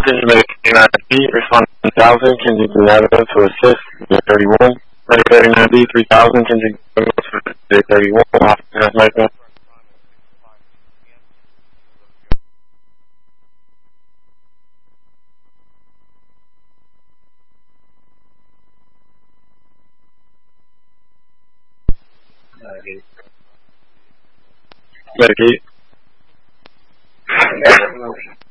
can you make K9B respond 1000? Can you do that to assist? J31. K39B 3000. Can you do that to J31? Officer Michael. Medicaid.